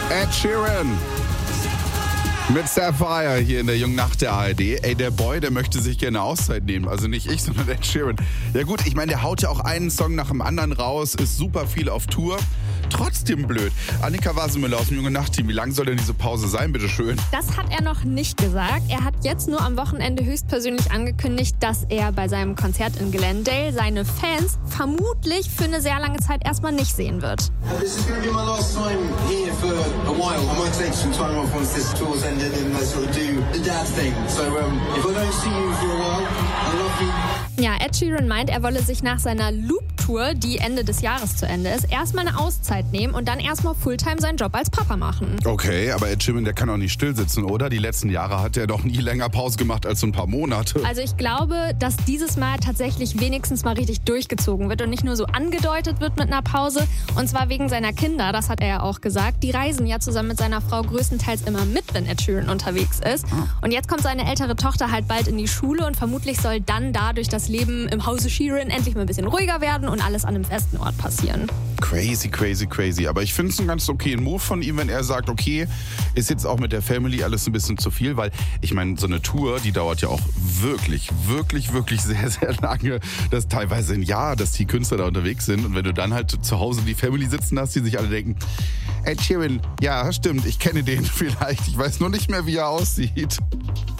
Ed Sheeran mit Sapphire hier in der jungen Nacht der ARD. Ey, der Boy, der möchte sich gerne Auszeit nehmen. Also nicht ich, sondern Ed Sheeran. Ja gut, ich meine, der haut ja auch einen Song nach dem anderen raus, ist super viel auf Tour. Trotzdem blöd. Annika Wasemüller aus dem Junge Nacht-Team, wie lang soll denn diese Pause sein, bitteschön? Das hat er noch nicht gesagt. Er hat jetzt nur am Wochenende höchstpersönlich angekündigt, dass er bei seinem Konzert in Glendale seine Fans vermutlich für eine sehr lange Zeit erstmal nicht sehen wird. This is going to be my last time here for a while. I might take some time off once this tour's ended and sort of do the dad thing. So if I don't see you for a while, I love you. Ja, Ed Sheeran meint, er wolle sich nach seiner Loop-Tour, die Ende des Jahres zu Ende ist, erstmal eine Auszeit nehmen und dann erstmal Fulltime seinen Job als Papa machen. Okay, aber Ed Sheeran, der kann auch nicht still sitzen, oder? Die letzten Jahre hat er doch nie länger Pause gemacht als so ein paar Monate. Also ich glaube, dass dieses Mal tatsächlich wenigstens mal richtig durchgezogen wird und nicht nur so angedeutet wird mit einer Pause. Und zwar wegen seiner Kinder, das hat er ja auch gesagt. Die reisen ja zusammen mit seiner Frau größtenteils immer mit, wenn Ed Sheeran unterwegs ist. Und jetzt kommt seine ältere Tochter halt bald in die Schule und vermutlich soll dann dadurch das Leben im Hause Sheeran endlich mal ein bisschen ruhiger werden und alles an einem festen Ort passieren. Crazy, crazy, crazy. Aber ich finde es einen ganz okayen Move von ihm, wenn er sagt, okay, ist jetzt auch mit der Family alles ein bisschen zu viel, weil ich meine, so eine Tour, die dauert ja auch wirklich, wirklich, wirklich sehr, sehr lange. Das ist teilweise ein Jahr, dass die Künstler da unterwegs sind. Und wenn du dann halt zu Hause die Family sitzen hast, die sich alle denken, Ed Sheeran, ja, stimmt, ich kenne den vielleicht. Ich weiß nur nicht mehr, wie er aussieht.